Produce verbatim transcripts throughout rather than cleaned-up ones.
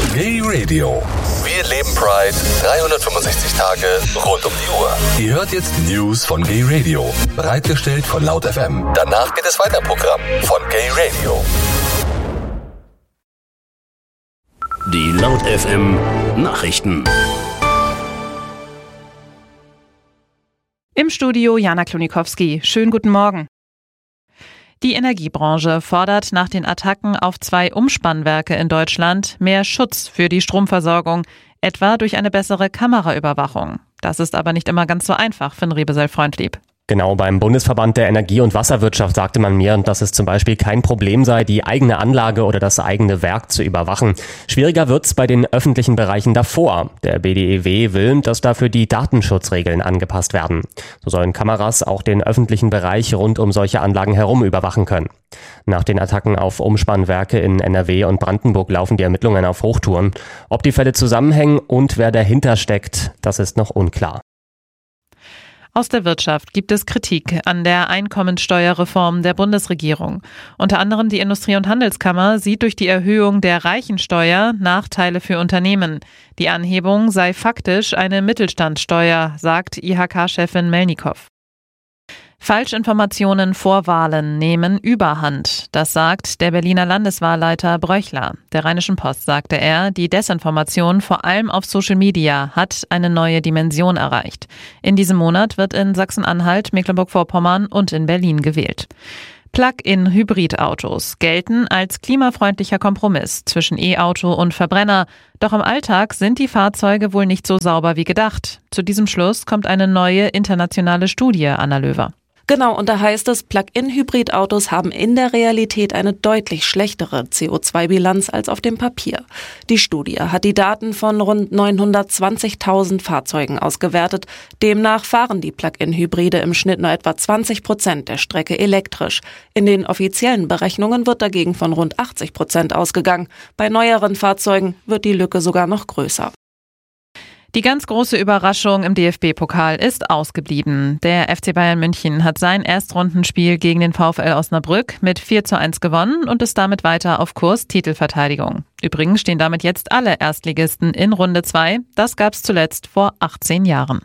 Gay Radio. Wir leben Pride dreihundertfünfundsechzig Tage rund um die Uhr. Ihr hört jetzt die News von Gay Radio. Bereitgestellt von Laut F M. Danach geht es weiter im Programm von Gay Radio. Die Laut F M Nachrichten. Im Studio Jana Klonikowski. Schönen guten Morgen. Die Energiebranche fordert nach den Attacken auf zwei Umspannwerke in Deutschland mehr Schutz für die Stromversorgung, etwa durch eine bessere Kameraüberwachung. Das ist aber nicht immer ganz so einfach, Finn Rebesel-Freundlieb. Genau, beim Bundesverband der Energie- und Wasserwirtschaft sagte man mir, dass es zum Beispiel kein Problem sei, die eigene Anlage oder das eigene Werk zu überwachen. Schwieriger wird's bei den öffentlichen Bereichen davor. Der B D E W will, dass dafür die Datenschutzregeln angepasst werden. So sollen Kameras auch den öffentlichen Bereich rund um solche Anlagen herum überwachen können. Nach den Attacken auf Umspannwerke in N R W und Brandenburg laufen die Ermittlungen auf Hochtouren. Ob die Fälle zusammenhängen und wer dahinter steckt, das ist noch unklar. Aus der Wirtschaft gibt es Kritik an der Einkommensteuerreform der Bundesregierung. Unter anderem die Industrie- und Handelskammer sieht durch die Erhöhung der Reichensteuer Nachteile für Unternehmen. Die Anhebung sei faktisch eine Mittelstandssteuer, sagt I H K-Chefin Melnikow. Falschinformationen vor Wahlen nehmen Überhand. Das sagt der Berliner Landeswahlleiter Bröchler. Der Rheinischen Post sagte er, die Desinformation vor allem auf Social Media hat eine neue Dimension erreicht. In diesem Monat wird in Sachsen-Anhalt, Mecklenburg-Vorpommern und in Berlin gewählt. Plug-in-Hybridautos gelten als klimafreundlicher Kompromiss zwischen E-Auto und Verbrenner. Doch im Alltag sind die Fahrzeuge wohl nicht so sauber wie gedacht. Zu diesem Schluss kommt eine neue internationale Studie, Anna Löwer. Genau, und da heißt es, Plug-in-Hybrid-Autos haben in der Realität eine deutlich schlechtere C O zwei Bilanz als auf dem Papier. Die Studie hat die Daten von rund neunhundertzwanzigtausend Fahrzeugen ausgewertet. Demnach fahren die Plug-in-Hybride im Schnitt nur etwa zwanzig Prozent der Strecke elektrisch. In den offiziellen Berechnungen wird dagegen von rund achtzig Prozent ausgegangen. Bei neueren Fahrzeugen wird die Lücke sogar noch größer. Die ganz große Überraschung im D F B-Pokal ist ausgeblieben. Der F C Bayern München hat sein Erstrundenspiel gegen den VfL Osnabrück mit vier zu eins gewonnen und ist damit weiter auf Kurs Titelverteidigung. Übrigens stehen damit jetzt alle Erstligisten in Runde zwei. Das gab's zuletzt vor achtzehn Jahren.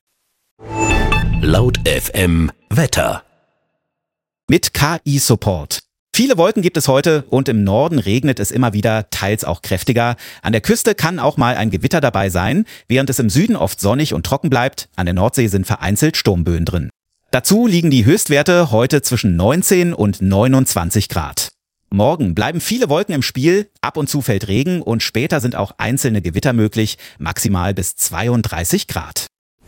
Laut F M Wetter. Mit K I-Support. Viele Wolken gibt es heute und im Norden regnet es immer wieder, teils auch kräftiger. An der Küste kann auch mal ein Gewitter dabei sein, während es im Süden oft sonnig und trocken bleibt. An der Nordsee sind vereinzelt Sturmböen drin. Dazu liegen die Höchstwerte heute zwischen neunzehn und neunundzwanzig Grad. Morgen bleiben viele Wolken im Spiel, ab und zu fällt Regen und später sind auch einzelne Gewitter möglich, maximal bis zweiunddreißig Grad.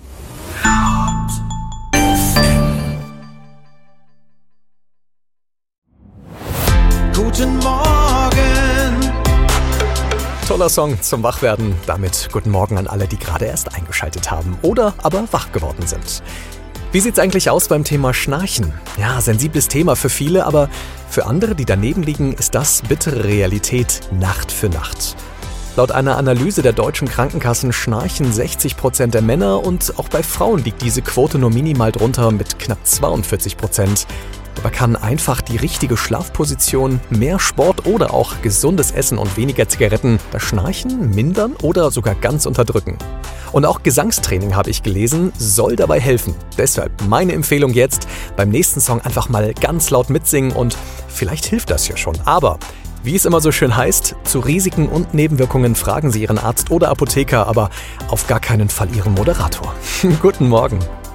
Guten Morgen. Toller Song zum Wachwerden. Damit guten Morgen an alle, die gerade erst eingeschaltet haben oder aber wach geworden sind. Wie sieht's eigentlich aus beim Thema Schnarchen? Ja, sensibles Thema für viele, aber für andere, die daneben liegen, ist das bittere Realität Nacht für Nacht. Laut einer Analyse der deutschen Krankenkassen schnarchen sechzig Prozent der Männer und auch bei Frauen liegt diese Quote nur minimal drunter mit knapp zweiundvierzig Prozent. Aber kann einfach die richtige Schlafposition, mehr Sport oder auch gesundes Essen und weniger Zigaretten das Schnarchen mindern oder sogar ganz unterdrücken? Und auch Gesangstraining, habe ich gelesen, soll dabei helfen. Deshalb meine Empfehlung jetzt, beim nächsten Song einfach mal ganz laut mitsingen und vielleicht hilft das ja schon. Aber wie es immer so schön heißt, zu Risiken und Nebenwirkungen fragen Sie Ihren Arzt oder Apotheker, aber auf gar keinen Fall Ihren Moderator. Guten Morgen.